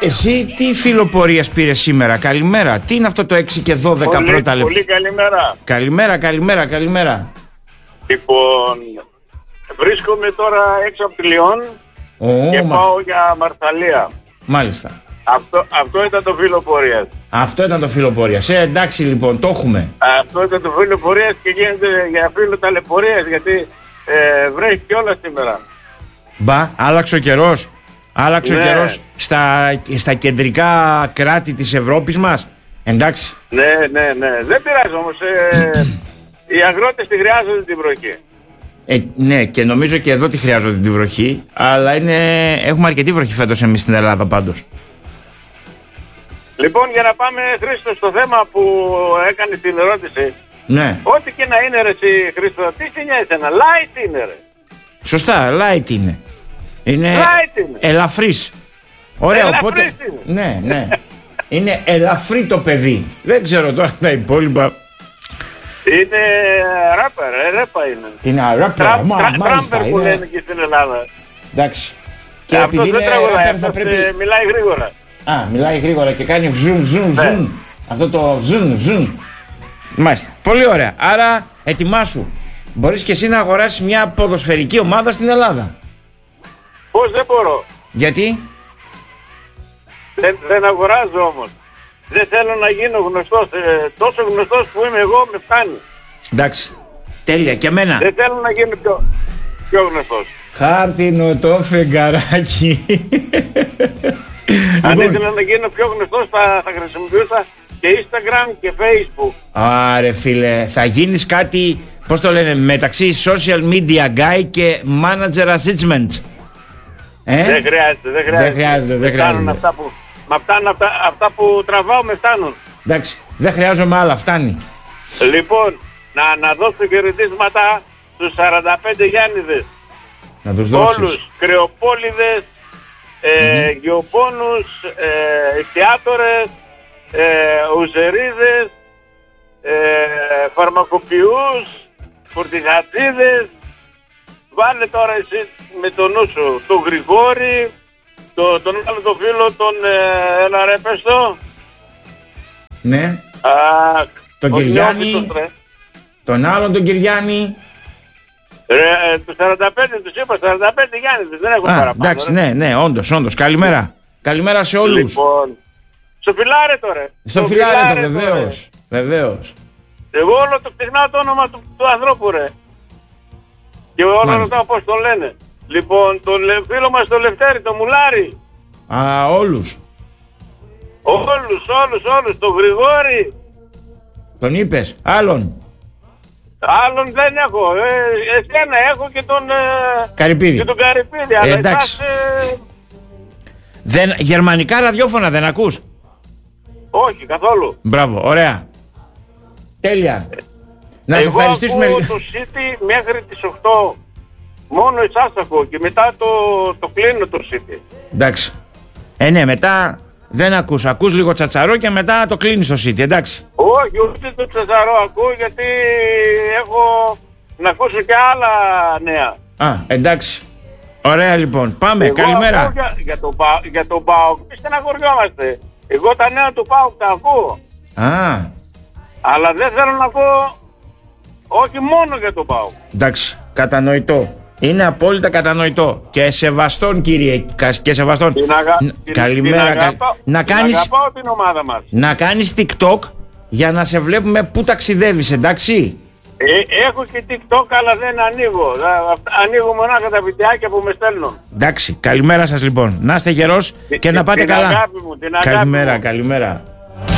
Εσύ τι φιλοπορίας πήρες σήμερα? Καλημέρα. Τι είναι αυτό το 6 και 12 πρώτα λεπτά? Πολύ καλημέρα. Καλημέρα. Λοιπόν, βρίσκομαι τώρα έξω από τη Λιόν και πάω για Μαρσαλία. Μάλιστα. Αυτό ήταν το φιλοπορίας. Αυτό ήταν το φιλοπορίας. Εντάξει λοιπόν, το έχουμε. Αυτό ήταν το φιλοπορίας και γίνεται για φίλο ταλαιπωρίας, γιατί βρέχει κιόλας σήμερα. Μπα, άλλαξε ο καιρός. Άλλαξε ο καιρός στα κεντρικά κράτη της Ευρώπης μας. Εντάξει. Ναι. Δεν πειράζει όμως. Οι αγρότες τη χρειάζονται την βροχή. Ναι, και νομίζω και εδώ τη χρειάζονται την βροχή. Αλλά έχουμε αρκετή βροχή φέτος εμείς στην Ελλάδα πάντως. Λοιπόν, για να πάμε, Χρήστο, στο θέμα που έκανε την ερώτηση. Ναι. Ό,τι και να είναι, ρε εσύ, Χρήστο, τι σε νοιάζει ένα? Light είναι, ρε. Σωστά, light είναι. Είναι ελαφρύς. Ωραία, οπότε. Ναι. Είναι ελαφρύ το παιδί. Δεν ξέρω τώρα τα υπόλοιπα. Είναι ράπερ, ρέπα είναι. Τι είναι ράπερ, μάλιστα. Που λένε και στην Ελλάδα. Εντάξει. Και επειδή είναι ράπερ θα πρέπει. Μιλάει γρήγορα. Μιλάει γρήγορα και κάνει ζουν. Αυτό το ζουν. Μάλιστα. Πολύ ωραία. Άρα ετοιμάσου. Μπορείς και εσύ να αγοράσεις μια ποδοσφαιρική ομάδα στην Ελλάδα. Πώς δεν μπορώ? Γιατί? Δεν αγοράζω όμως. Δεν θέλω να γίνω γνωστός. Τόσο γνωστός που είμαι εγώ με φτάνει. Εντάξει. Τέλεια, και εμένα. Δεν θέλω να γίνω πιο γνωστός. Χάρτινο το φεγγαράκι. Αν ήθελα να γίνω πιο γνωστός θα χρησιμοποιούσα και Instagram και Facebook. Άρε φίλε, θα γίνεις κάτι, πώς το λένε, μεταξύ social media guy και manager assistant. Δεν χρειάζεται. Αυτά που τραβάω με φτάνουν. Εντάξει, δεν χρειάζομαι άλλα, φτάνει. Λοιπόν, να δώσω χαιρετίσματα στους 45 Γιάννηδες. Να τους δώσεις. Όλους, κρεοπόληδες, γεωπόνους, εστιάτορες, ουζερίδες, φαρμακοποιούς, φορτηγατζίδες. Βάλε τώρα εσύ με το νου σου τον Γρηγόρη, τον άλλο το φίλο, τον ένα ρε πες το. Ναι. Τον Κυριάννη. Τον άλλον τον Κυριάννη. Τους 45 τους είπα, 45 Γιάννης, δεν έχω παραπάνω. Εντάξει, ναι, όντως. Καλημέρα σε όλους. Λοιπόν, στο Φιλάρετο ρε. Στο Φιλάρετο, βεβαίως. Εγώ όλο το ξεχνάω το όνομα του ανθρώπου ρε. Και όλο ρωτάω πώς τον λένε. Λοιπόν, τον φίλο μας τον Λευτέρη, τον Μουλάρη. Όλους. Όλους. Τον Γρηγόρη. Τον είπες, άλλον δεν έχω. Εσένα έχω και τον Καρυπίδη. Και τον Καρυπίδη. Αλλά εντάξει. Γερμανικά ραδιόφωνα δεν ακούς? Όχι, καθόλου. Μπράβο, ωραία. Τέλεια. Να σε ευχαριστήσουμε. Εγώ το City μέχρι τις 8. Μόνο εσάς ακούω και μετά το κλείνω το City. Εντάξει. Ναι, μετά δεν ακούς. Ακούς λίγο τσατσαρό και μετά το κλείνεις το City, εντάξει. Όχι, ούτε το τσατσαρό ακούω, γιατί έχω να ακούσω και άλλα νέα. Εντάξει. Ωραία λοιπόν. Πάμε. Καλημέρα. Για τον ΠΑΟΚ μη στεναχωριόμαστε. Εγώ τα νέα του ΠΑΟΚ τα ακούω. Αλλά δεν θέλω να ακούω όχι μόνο για τον ΠΑΟΚ. Εντάξει. Κατανοητό. Είναι απόλυτα κατανοητό. Και σεβαστόν, κύριε. Και σεβαστόν. Καλημέρα. Αγαπάω την ομάδα μας. Να κάνεις TikTok για να σε βλέπουμε πού ταξιδεύεις, εντάξει. Έχω και TikTok, αλλά δεν ανοίγω. Ανοίγω μονάχα τα βιντεάκια που με στέλνουν. Εντάξει. Καλημέρα σας λοιπόν. Να είστε γερός και να πάτε καλά. Αγάπη μου, καλημέρα.